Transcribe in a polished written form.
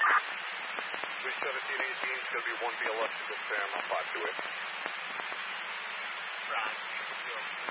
1718, Shelby 1B11 to confirm, I'll pass to it.